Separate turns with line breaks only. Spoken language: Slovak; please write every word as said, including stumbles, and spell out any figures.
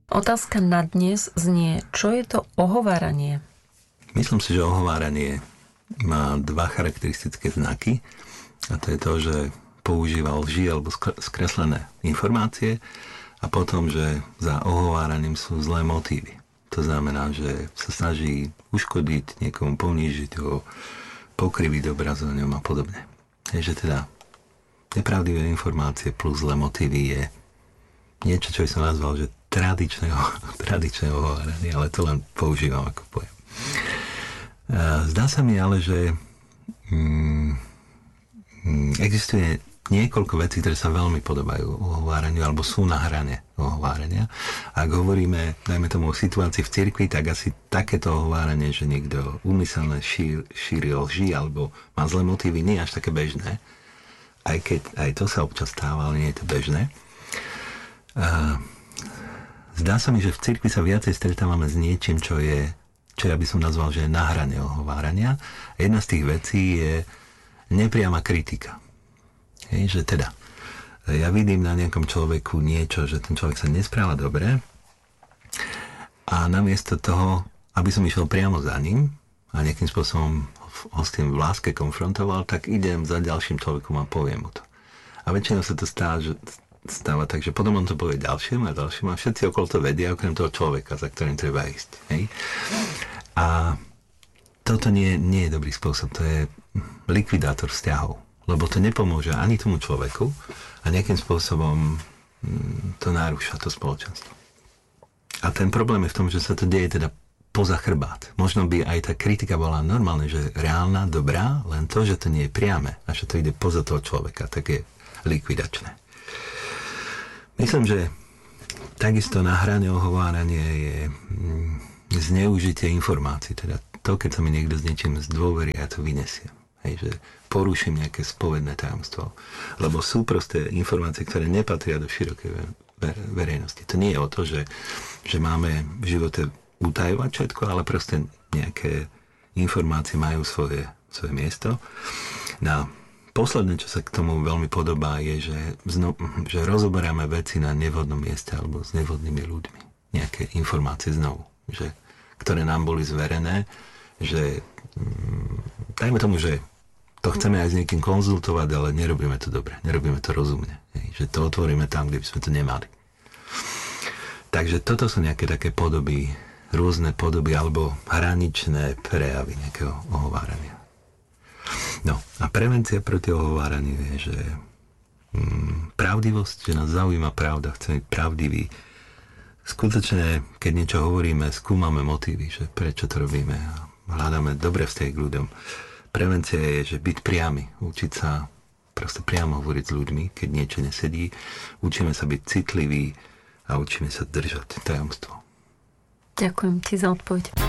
Otázka na dnes znie, čo je to ohováranie?
Myslím si, že ohováranie má dva charakteristické znaky a to je to, že používa lži alebo skreslené informácie a potom, že za ohováraním sú zlé motívy. To znamená, že sa snaží uškodiť, niekomu ponížiť ho, pokriviť obraz o ňom a podobne. Takže teda nepravdivé informácie plus zlé motívy je niečo, čo som nazval, že tradičné, tradičné ohováranie, ale to len používam ako pojem. Zdá sa mi ale, že mm, existuje niekoľko vecí, ktoré sa veľmi podobajú ohováraniu alebo sú na hrane ohovárania. Ak hovoríme, dajme tomu o situácii v cirkvi, tak asi takéto ohováranie, že niekto úmyselne šíri, šíri lži alebo má zlé motívy, nie je až také bežné. Aj keď aj to sa občas stáva, ale nie je to bežné. Uh, zdá sa mi, že v cirkvi sa viacej stretávame s niečím, čo je, čo ja by som nazval, že je na hrane ohovárania. Jedna z tých vecí je nepriama kritika. Hej, že teda, ja vidím na nejakom človeku niečo, že ten človek sa nespráva dobre a namiesto toho, aby som išiel priamo za ním a nejakým spôsobom ho s tým v láske konfrontoval, tak idem za ďalším človekom a poviem mu to. A väčšinou sa to stáva, že, stáva tak, že potom on to povie ďalším a ďalším a všetci okolo to vedia, okrem toho človeka, za ktorým treba ísť. Hej? A toto nie, nie je dobrý spôsob, to je likvidátor vzťahov. Lebo to nepomôže ani tomu človeku a nejakým spôsobom to narúša to spoločenstvo. A ten problém je v tom, že sa to deje teda poza chrbát. Možno by aj tá kritika bola normálne, že reálna, dobrá, len to, že to nie je priame a že to ide poza toho človeka, tak je likvidačné. Myslím, že takisto na hrane ohováranie je zneužitie informácií. Teda to, keď sa mi niekto s niečím zdôverí, ja to vynesiem. Hej, že poruším nejaké spovedné tajomstvo. Lebo sú proste informácie, ktoré nepatria do širokej verejnosti. To nie je o to, že, že máme v živote utajovať všetko, ale proste nejaké informácie majú svoje, svoje miesto. No, posledné, čo sa k tomu veľmi podobá, je, že, zno, že rozoberáme veci na nevhodnom mieste alebo s nevhodnými ľuďmi. Nejaké informácie znovu, že, ktoré nám boli zverené, že dajme tomu, že to chceme aj s niekým konzultovať, ale nerobíme to dobre, nerobíme to rozumne. Hej, že to otvoríme tam, kde by sme to nemali. Takže toto sú nejaké také podoby, rôzne podoby alebo hraničné prejavy nejakého ohovárania. No a prevencia proti ohováraniu je, že mm, pravdivosť, že nás zaujíma pravda, chceme byť pravdiví. Skutočne, keď niečo hovoríme, skúmame motívy, že prečo to robíme a hľadáme dobre vzťahy k ľuďom. Prevencia je, že byť priamy, učiť sa proste priamo hovoriť s ľuďmi, keď niečo nesedí. Učíme sa byť citliví a učíme sa držať tajomstvo.
Ďakujem ti za odpoveď.